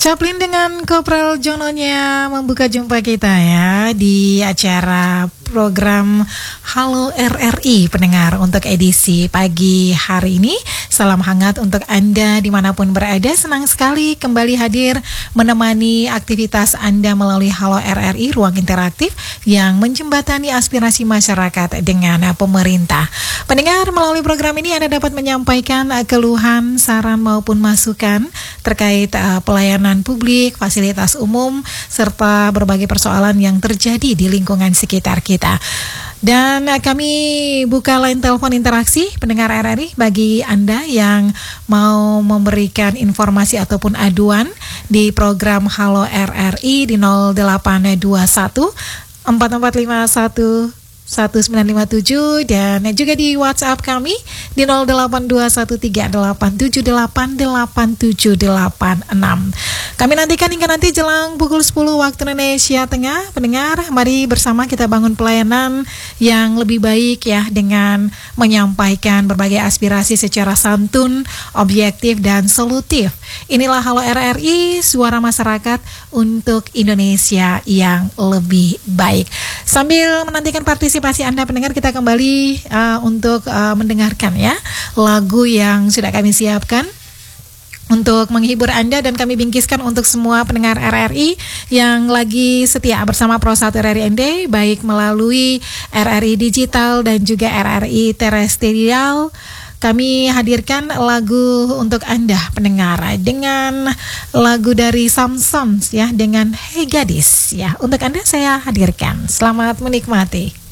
Chaplin dengan Kopral Jononya membuka jumpa kita ya di acara program Halo RRI pendengar untuk edisi pagi hari ini. Salam hangat untuk Anda dimanapun berada. Senang sekali kembali hadir menemani aktivitas Anda melalui Halo RRI, ruang interaktif yang menjembatani aspirasi masyarakat dengan pemerintah. Pendengar, melalui program ini Anda dapat menyampaikan keluhan, saran maupun masukan terkait pelayanan publik, fasilitas umum, serta berbagai persoalan yang terjadi di lingkungan sekitar kita. Dan kami buka line telepon interaksi pendengar RRI bagi Anda yang mau memberikan informasi ataupun aduan di program Halo RRI di 0821 4451 1957 dan juga di WhatsApp kami di 082138788786. Kami nantikan hingga nanti jelang pukul 10 waktu Indonesia Tengah. Pendengar, mari bersama kita bangun pelayanan yang lebih baik ya, dengan menyampaikan berbagai aspirasi secara santun, objektif dan solutif. Inilah Halo RRI, suara masyarakat untuk Indonesia yang lebih baik. Sambil menantikan partisipasi Anda pendengar, kita kembali untuk mendengarkan ya lagu yang sudah kami siapkan untuk menghibur Anda, dan kami bingkiskan untuk semua pendengar RRI yang lagi setia bersama Pro 1 RRI ND, baik melalui RRI Digital dan juga RRI Terestrial. Kami hadirkan lagu untuk Anda pendengar dengan lagu dari Samsons ya, dengan Hey Gadis ya. Untuk Anda saya hadirkan. Selamat menikmati.